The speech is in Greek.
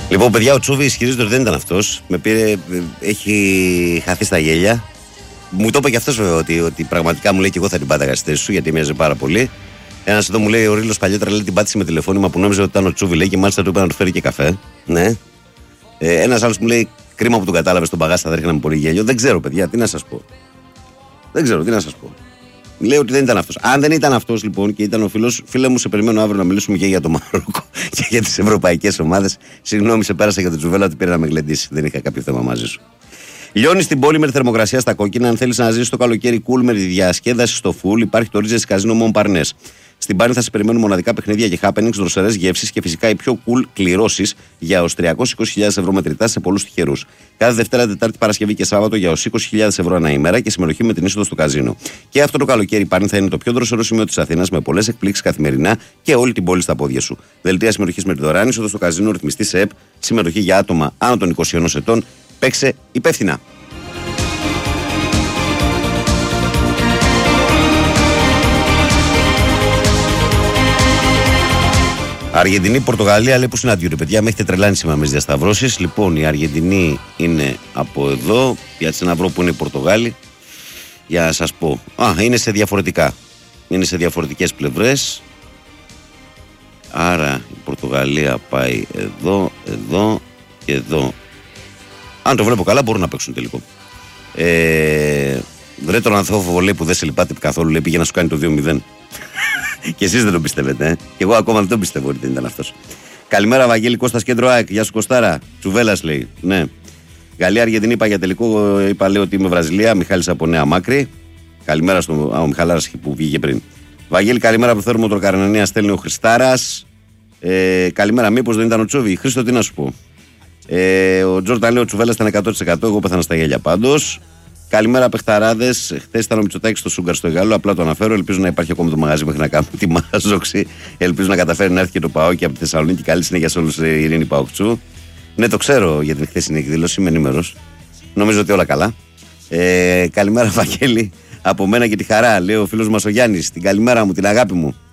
Λοιπόν, παιδιά, ο Τσούβι ισχυρίζεται ότι δεν ήταν αυτός. Με πήρε, έχει χαθεί στα γέλια. Μου το είπε και αυτός βέβαια ότι πραγματικά μου λέει και εγώ θα την πάταγα στη θέση σου γιατί μοιάζει πάρα πολύ. Ένας εδώ μου λέει: ο Ρήλος παλιότερα λέει την πάτησε με τηλεφώνημα που νόμιζε ότι ήταν ο Τσούβι, λέει, και μάλιστα του είπε να του φέρει και καφέ. Ναι. Ένας άλλος μου λέει: κρίμα που τον κατάλαβε στον παγάστα, θα ρίχναμε πολύ γέλιο. Δεν ξέρω, παιδιά, τι να σας πω. Δεν ξέρω, τι να σας πω. Λέει ότι δεν ήταν αυτός. Αν δεν ήταν αυτός λοιπόν και ήταν ο φίλος, φίλε μου, σε περιμένω αύριο να μιλήσουμε και για το Μαρόκο και για τις ευρωπαϊκές ομάδες. Συγγνώμη, σε πέρασα για τον Τζουβέλα ότι πήρε να με γλεντήσει. Δεν είχα κάποιο θέμα μαζί σου. Λιώνει στην πόλη με τη θερμοκρασία στα κόκκινα. Αν θέλεις να ζήσεις το καλοκαίρι cool με τη διασκέδαση στο full, υπάρχει το Regency Casino Montparnasse. Στην Πάρη θα σε περιμένουν μοναδικά παιχνίδια και happenings, δροσερές γεύσεις και φυσικά οι πιο cool κληρώσεις για ως 320.000 ευρώ μετρητά σε πολλούς τυχερούς. Κάθε Δευτέρα, Τετάρτη, Παρασκευή και Σάββατο για ως 20.000 ευρώ ανά ημέρα και συμμετοχή με την είσοδο στο καζίνο. Και αυτό το καλοκαίρι η Πάρη θα είναι το πιο δροσερό σημείο της Αθήνας με πολλές εκπλήξεις καθημερινά και όλη την πόλη στα πόδια σου. Δελτία συμμετοχής με τη δωρεάν είσοδο στο καζίνο, ρυθμιστή σε ΕΠ, συμμετοχή για άτομα άνω των 21 ετών. Παίξε υπεύθυνα. Αργεντινή-Πορτογαλία, λέει, που συναντιούνται. Παιδιά, με έχετε τρελάνει σήμερα με τις διασταυρώσεις. Λοιπόν, η Αργεντινή είναι από εδώ. Για να βρω που είναι οι Πορτογάλοι. Για να σας πω. Είναι σε διαφορετικά. Είναι σε διαφορετικές πλευρές. Άρα η Πορτογαλία πάει εδώ, εδώ και εδώ. Αν το βλέπω καλά, μπορούν να παίξουν τελικό. Βρε τον Ανθόφοβο, λέει, που δεν σε λυπάται καθόλου, λέει, πήγε να σου κάνει το 2-0. Και εσείς δεν το πιστεύετε, Και εγώ ακόμα δεν το πιστεύω ότι δεν ήταν αυτός. Καλημέρα, Βαγγέλη, Κώστας, κέντρο ΑΕΚ. Γεια σου, Κωστάρα. Τσουβέλας, λέει. Ναι. Γαλλία, Αργεντινή, είπα για τελικό. Είπα, λέει, ότι είμαι Βραζιλία. Μιχάλης από Νέα Μάκρη. Καλημέρα ο Μιχαλάρας που βγήκε πριν. Βαγγέλη, καλημέρα από Θέρμο Τροκαρνανία, στέλνει ο Χριστάρας. Καλημέρα, μήπως δεν ήταν ο Τσούβι. Χρήστο, τι να σου πω. Ο Τζόρταν, λέει, ο Τσουβέλας ήταν 100%. Εγώ πέθανα στα γέλια πάντως. Καλημέρα, παιχταράδες. Χθες ήταν ο Μητσοτάκης στο Σούγκαρ στο Εγάλο. Απλά το αναφέρω. Ελπίζω να υπάρχει ακόμα το μαγαζί μέχρι να κάνουμε τη μάζοξη. Ελπίζω να καταφέρει να έρθει και το ΠΑΟΚ από τη Θεσσαλονίκη. Καλή συνέχεια σε όλους, η Ειρήνη Παοκτσού. Ναι, το ξέρω για την χθεσινή εκδήλωση. Είμαι ενήμερος. Νομίζω ότι όλα καλά. Καλημέρα, Βαγγέλη. Από μένα και τη χαρά, λέει ο φίλος μας ο Γιάννης. Την καλημέρα μου, την αγάπη μου.